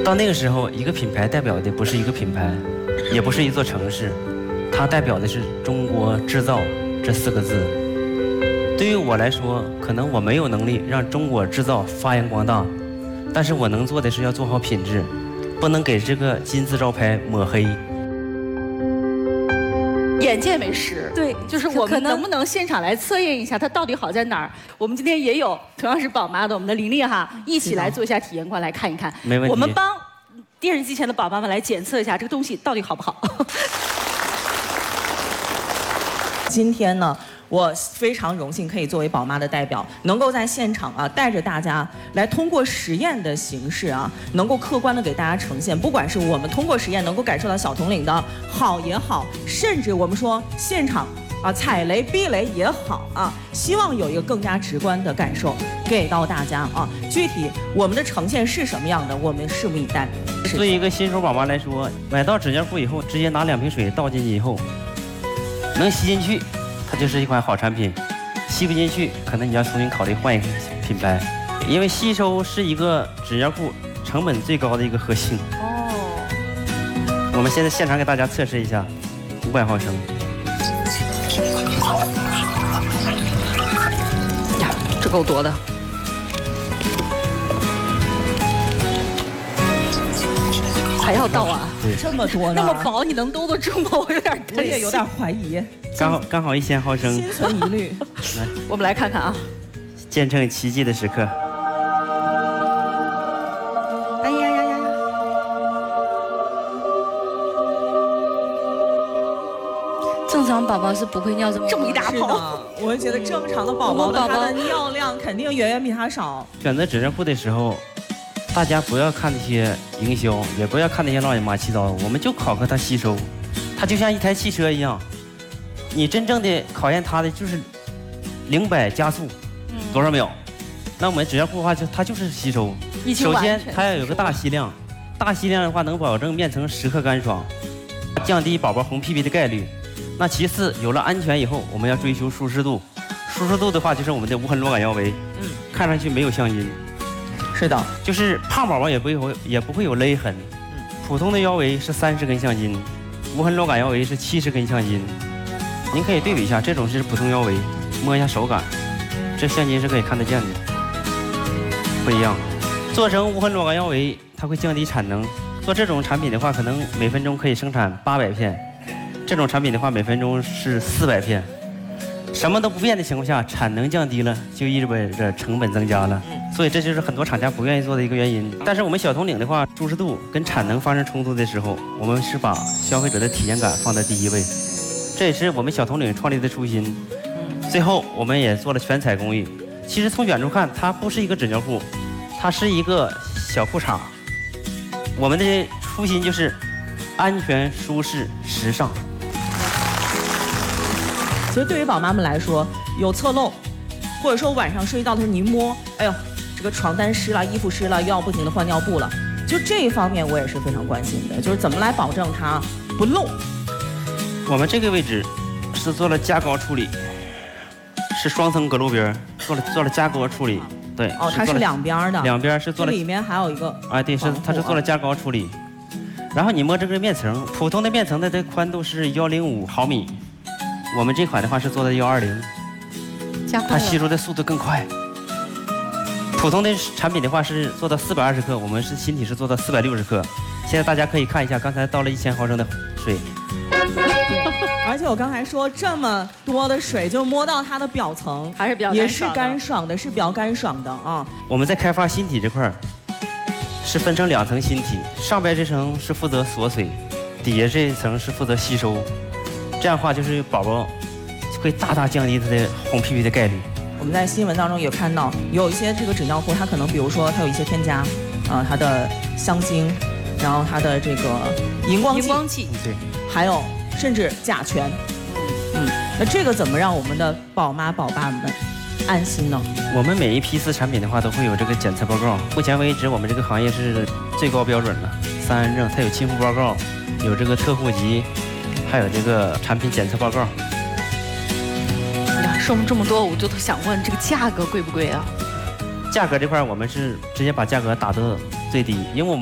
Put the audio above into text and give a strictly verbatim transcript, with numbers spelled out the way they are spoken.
到那个时候，一个品牌代表的不是一个品牌，也不是一座城市，它代表的是中国制造这四个字。对于我来说，可能我没有能力让中国制造发扬光大，但是我能做的是要做好品质，不能给这个金字招牌抹黑。 眼见为实， 对， 就是我们能不能现场来测验一下它到底好在哪儿？我们今天也有同样是宝妈的我们的琳琳哈，一起来做一下体验官来看一看。 没问题。 我们帮电视机前的宝妈们来检测一下这个东西到底好不好。 今天呢，我非常荣幸可以作为宝妈的代表，能够在现场啊，带着大家来通过实验的形式啊，能够客观的给大家呈现，不管是我们通过实验能够感受到小统领的好也好，甚至我们说现场啊踩雷避雷也好啊，希望有一个更加直观的感受给到大家啊。具体我们的呈现是什么样的，我们拭目以待。 对于一个新手宝妈来说，买到纸尿裤以后，直接拿两瓶水倒进去以后，能吸进去，它就是一款好产品；吸不进去，可能你要重新考虑换一个品牌，因为吸收是一个纸尿裤成本最高的一个核心。哦。我们现在现场给大家测试一下，五百毫升。 呀，这够多的。还要倒啊？ 对， 这么多呢？ 那么薄，你能兜得住吗？我有点担心， 我也有点怀疑。 刚好刚好一千毫升， 心存疑虑。 来， 我们来看看啊， 见证奇迹的时刻。 哎呀呀呀！ 正常宝宝是不会尿这么这么一大泡。 我觉得正常的宝宝的他的尿量肯定远远比他少。 选择纸尿裤的时候，大家不要看那些营销，也不要看那些乱七八糟，我们就考核它吸收。它就像一台汽车一样，你真正的考验它的就是零百加速多少秒。那我们纸尿裤的话，就它就是吸收。首先它要有个大吸量，大吸量的话能保证面层时刻干爽，降低宝宝红屁屁的概率。那其次有了安全以后，我们要追求舒适度。舒适度的话就是我们的无痕螺杆腰围，嗯，看上去没有橡筋。 是的， 就是胖宝宝也不会有也不会有勒痕。普通的腰围是三十根橡筋，无痕螺杆腰围是七十根橡筋。您可以对比一下，这种是普通腰围，摸一下手感，这橡筋是可以看得见的，不一样。做成无痕螺杆腰围，它会降低产能。做这种产品的话，可能每分钟可以生产八百片，这种产品的话，每分钟是四百片。什么都不变的情况下，产能降低了，就意味着成本增加了。所以这就是很多厂家不愿意做的一个原因。但是我们小统领的话，舒适度跟产能发生冲突的时候，我们是把消费者的体验感放在第一位，这也是我们小统领创立的初心。最后我们也做了全彩工艺。其实从远处看，它不是一个纸尿裤，它是一个小裤衩。我们的初心就是安全、舒适、时尚。 所以对于宝妈们来说，有侧漏，或者说晚上睡觉的时候你一摸，哎呦，这个床单湿了，衣服湿了，又要不停的换尿布了，就这一方面我也是非常关心的，就是怎么来保证它不漏。 我们这个位置是做了加高处理，是双层隔露边，做了做了加高处理。对， 哦，它是两边的， 两边是做了， 里面还有一个， 哎，对，是它是做了加高处理。然后你摸这个面层，普通的面层的这宽度是幺零五毫米。我们这款的话是做的幺二零，它吸收的速度更快。普通的产品的话是做到四百二十克，我们是新体是做到四百六十克。现在大家可以看一下，刚才倒了一千毫升的水。 而且我刚才说这么多的水，就摸到它的表层， 还是比较也是干爽的，是比较干爽的啊。 我们在开发新体这块儿是分成两层新体，上边这层是负责锁水，底下这一层是负责吸收。这样的话，就是宝宝会大大降低他的红屁屁的概率。 我们在新闻当中有看到，有一些这个纸尿裤，它可能比如说它有一些添加，啊、呃，它的香精，然后它的这个荧光剂， 荧光剂， 对， 还有甚至甲醛。嗯，那这个怎么让我们的宝妈宝爸们安心呢？ 我们每一批次产品的话都会有这个检测报告。目前为止，我们这个行业是最高标准了，三安证，它有亲肤报告，有这个特户籍。还有这个产品检测报告。 呀，说这么多，我就想问这个价格贵不贵啊？ 价格这块我们是直接把价格打到最低，因为我们。